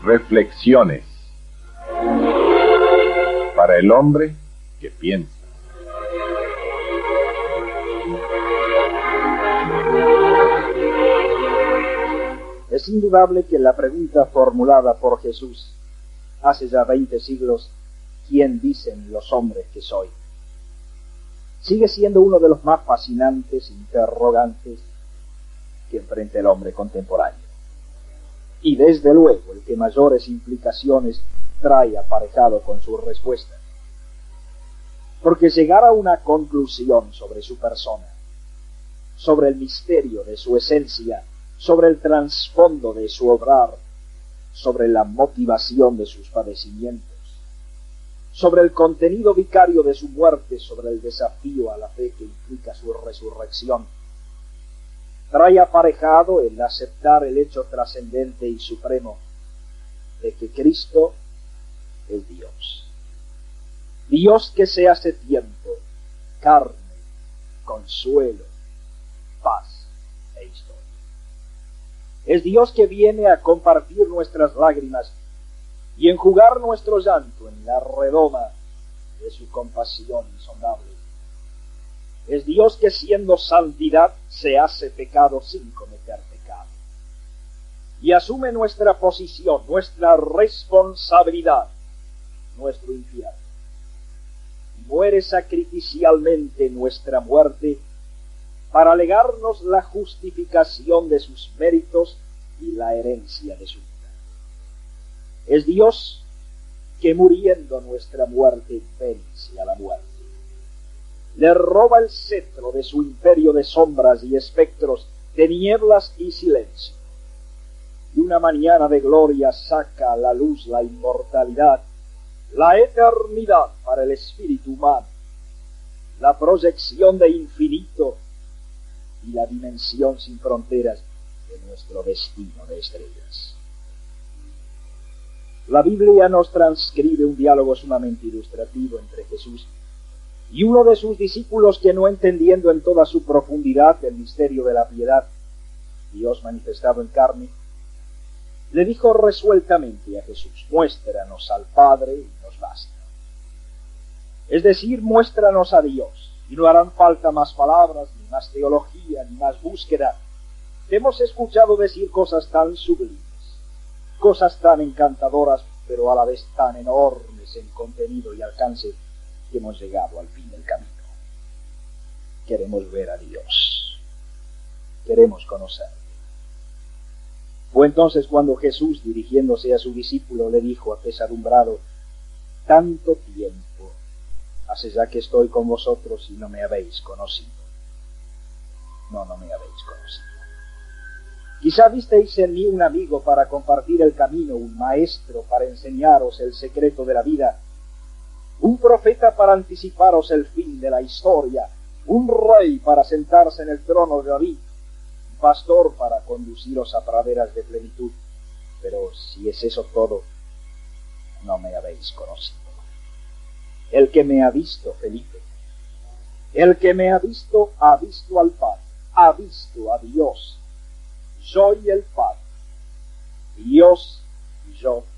Reflexiones para el hombre que piensa. Es indudable que la pregunta formulada por Jesús hace ya 20 siglos, ¿quién dicen los hombres que soy?, sigue siendo uno de los más fascinantes interrogantes que enfrenta el hombre contemporáneo. Y desde luego el que mayores implicaciones trae aparejado con su respuesta. Porque llegar a una conclusión sobre su persona, sobre el misterio de su esencia, sobre el trasfondo de su obrar, sobre la motivación de sus padecimientos, sobre el contenido vicario de su muerte, sobre el desafío a la fe que implica su resurrección, trae aparejado el aceptar el hecho trascendente y supremo de que Cristo es Dios. Dios que se hace tiempo, carne, consuelo, paz e historia. Es Dios que viene a compartir nuestras lágrimas y enjugar nuestro llanto en la redoma de su compasión insondable. Es Dios que siendo santidad se hace pecado sin cometer pecado. Y asume nuestra posición, nuestra responsabilidad, nuestro infierno. Y muere sacrificialmente nuestra muerte para legarnos la justificación de sus méritos y la herencia de su vida. Es Dios que muriendo nuestra muerte vence a la muerte. Le roba el cetro de su imperio de sombras y espectros, de nieblas y silencio. Y una mañana de gloria saca a la luz la inmortalidad, la eternidad para el espíritu humano, la proyección de infinito y la dimensión sin fronteras de nuestro destino de estrellas. La Biblia nos transcribe un diálogo sumamente ilustrativo entre Jesús y uno de sus discípulos que, no entendiendo en toda su profundidad el misterio de la piedad, Dios manifestado en carne, le dijo resueltamente a Jesús: muéstranos al Padre y nos basta. Es decir, muéstranos a Dios, y no harán falta más palabras, ni más teología, ni más búsqueda. Hemos escuchado decir cosas tan sublimes, cosas tan encantadoras, pero a la vez tan enormes en contenido y alcance, que hemos llegado al fin del camino. Queremos ver a Dios, queremos conocerle. Fue entonces cuando Jesús, dirigiéndose a su discípulo, le dijo apesadumbrado: tanto tiempo hace ya que estoy con vosotros y no me habéis conocido. No me habéis conocido. Quizá visteis en mí un amigo para compartir el camino, un maestro para enseñaros el secreto de la vida, un profeta para anticiparos el fin de la historia, un rey para sentarse en el trono de David, un pastor para conduciros a praderas de plenitud. Pero si es eso todo, no me habéis conocido. El que me ha visto, Felipe, el que me ha visto al Padre, ha visto a Dios. Soy el Padre, Dios y yo